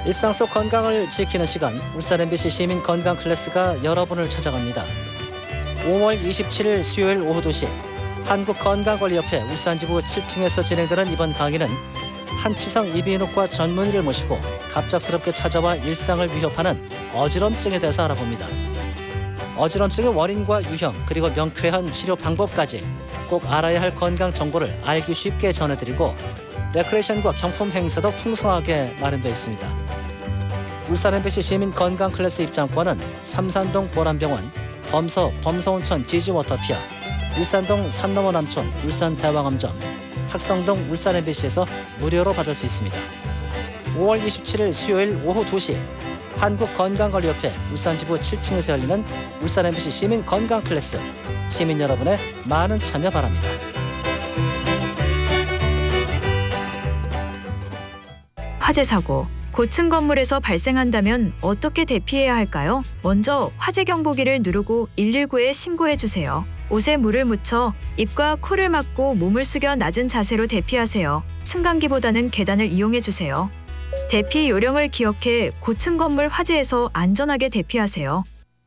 일상 속 건강을 지키는 시간, 울산 MBC 시민 건강 클래스가 여러분을 찾아갑니다. 5월 27일 수요일 오후 2시 한국건강관리협회 울산지부 7층에서 진행되는 이번 강의는 한치성 이비인후과 전문의를 모시고 갑작스럽게 찾아와 일상을 위협하는 어지럼증에 대해서 알아봅니다. 어지럼증의 원인과 유형 그리고 명쾌한 치료 방법까지 꼭 알아야 할 건강 정보를 알기 쉽게 전해드리고 레크레이션과 경품 행사도 풍성하게 마련되어 있습니다. 울산 MBC 시민 건강 클래스 입장권은 삼산동 보람병원, 범서온천 지지워터피아, 일산동 산넘어 남촌 울산 대왕암점, 학성동 울산 MBC에서 무료로 받을 수 있습니다. 5월 27일 수요일 오후 2시 한국건강관리협회 울산지부 7층에서 열리는 울산 MBC 시민 건강 클래스, 시민 여러분의 많은 참여 바랍니다. 화재 사고, 고층 건물에서 발생한다면 어떻게 대피해야 할까요? 먼저 화재 경보기를 누르고 119에 신고해 주세요. 옷에 물을 묻혀 입과 코를 막고 몸을 숙여 낮은 자세로 대피하세요. 승강기보다는 계단을 이용해 주세요. 대피 요령을 기억해 고층 건물 화재에서 안전하게 대피하세요.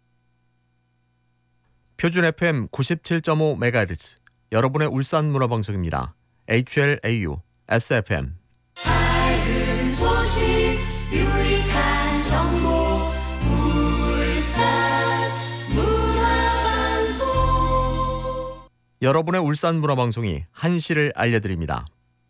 표준 FM 97.5MHz 여러분의 울산 문화방송입니다. HLAU SFM. 밝은 소식 유익한 정보 울산 문화방송. 여러분의 울산 문화방송이 한시를 알려드립니다.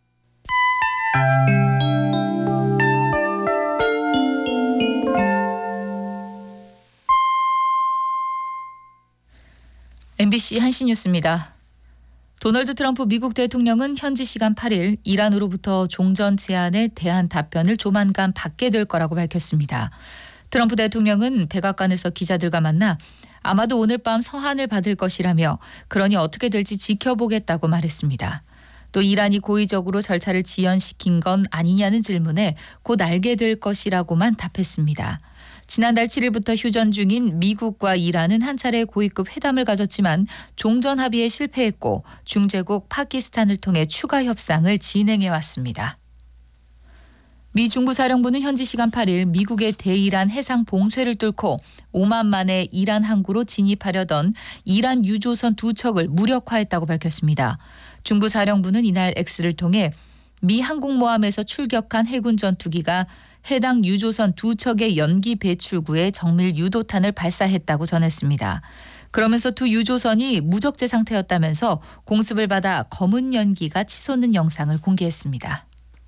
MBC 한시 뉴스입니다. 도널드 트럼프 미국 대통령은 현지 시간 8일 이란으로부터 종전 제안에 대한 답변을 조만간 받게 될 거라고 밝혔습니다. 트럼프 대통령은 백악관에서 기자들과 만나 아마도 오늘 밤 서한을 받을 것이라며 그러니 어떻게 될지 지켜보겠다고 말했습니다. 또 이란이 고의적으로 절차를 지연시킨 건 아니냐는 질문에 곧 알게 될 것이라고만 답했습니다. 지난달 7일부터 휴전 중인 미국과 이란은 한 차례 고위급 회담을 가졌지만 종전 합의에 실패했고 중재국 파키스탄을 통해 추가 협상을 진행해 왔습니다. 미 중부사령부는 현지 시간 8일 미국의 대이란 해상 봉쇄를 뚫고 오만 만의 이란 항구로 진입하려던 이란 유조선 2척을 무력화했다고 밝혔습니다. 중부사령부는 이날 X를 통해 미 항공모함에서 출격한 해군 전투기가 해당 유조선 2척의 연기 배출구에 정밀 유도탄을 발사했다고 전했습니다. 그러면서 두 유조선이 무적재 상태였다면서 공습을 받아 검은 연기가 치솟는 영상을 공개했습니다.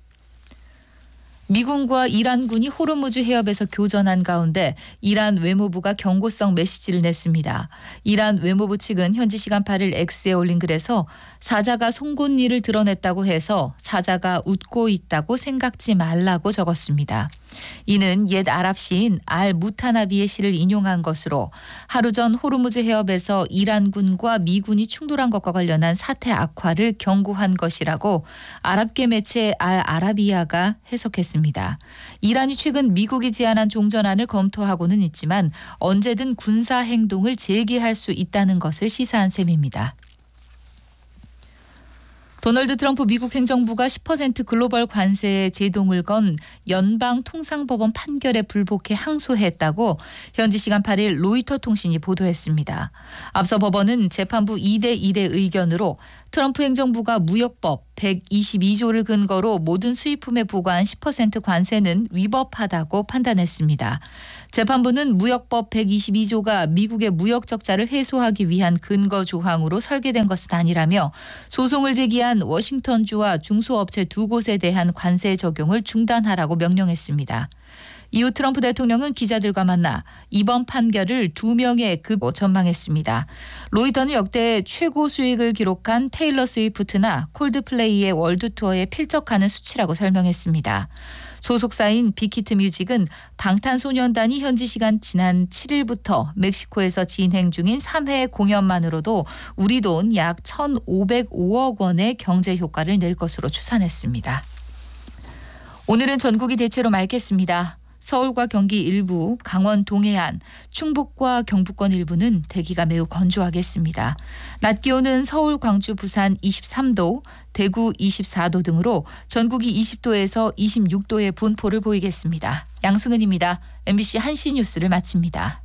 미군과 이란군이 호르무즈 해협에서 교전한 가운데 이란 외무부가 경고성 메시지를 냈습니다. 이란 외무부 측은 현지 시간 8일 X에 올린 글에서 사자가 송곳니를 드러냈다고 해서 사자가 웃고 있다고 생각지 말라고 적었습니다. 이는 옛 아랍 시인 알-무타나비의 시를 인용한 것으로 하루 전 호르무즈 해협에서 이란군과 미군이 충돌한 것과 관련한 사태 악화를 경고한 것이라고 아랍계 매체 알-아라비아가 해석했습니다. 이란이 최근 미국이 제안한 종전안을 검토하고는 있지만 언제든 군사 행동을 재개할 수 있다는 것을 시사한 셈입니다. 도널드 트럼프 미국 행정부가 10% 글로벌 관세에 제동을 건 연방통상법원 판결에 불복해 항소했다고 현지 시간 8일 로이터 통신이 보도했습니다. 앞서 법원은 재판부 2대1의 의견으로 트럼프 행정부가 무역법 122조를 근거로 모든 수입품에 부과한 10% 관세는 위법하다고 판단했습니다. 재판부는 무역법 122조가 미국의 무역 적자를 해소하기 위한 근거 조항으로 설계된 것은 아니라며 소송을 제기한 워싱턴주와 중소업체 2곳에 대한 관세 적용을 중단하라고 명령했습니다. 이후 트럼프 대통령은 기자들과 만나 이번 판결을 2명의 급으로 전망했습니다. 로이터는 역대 최고 수익을 기록한 테일러 스위프트나 콜드플레이의 월드 투어에 필적하는 수치라고 설명했습니다. 소속사인 빅히트 뮤직은 방탄소년단이 현지 시간 지난 7일부터 멕시코에서 진행 중인 3회 공연만으로도 우리 돈 약 1,505억 원의 경제 효과를 낼 것으로 추산했습니다. 오늘은 전국이 대체로 맑겠습니다. 서울과 경기 일부, 강원 동해안, 충북과 경북권 일부는 대기가 매우 건조하겠습니다. 낮 기온은 서울, 광주, 부산 23도, 대구 24도 등으로 전국이 20도에서 26도의 분포를 보이겠습니다. 양승은입니다. MBC 한시 뉴스를 마칩니다.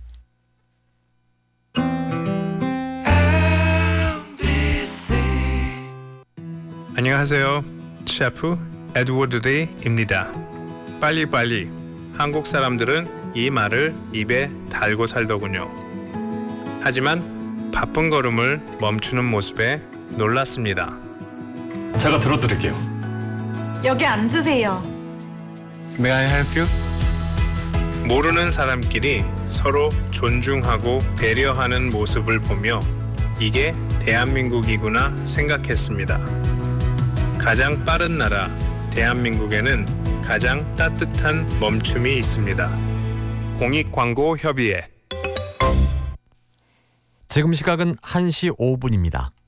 안녕하세요. 셰프 에드워드 데이입니다. 빨리빨리. 한국 사람들은 이 말을 입에 달고 살더군요. 하지만 바쁜 걸음을 멈추는 모습에 놀랐습니다. 제가 들어드릴게요. 여기 앉으세요. May I help you? 모르는 사람끼리 서로 존중하고 배려하는 모습을 보며 이게 대한민국이구나 생각했습니다. 가장 빠른 나라 대한민국에는 가장 따뜻한 멈춤이 있습니다. 공익광고협의회. 지금 시각은 1시 5분입니다.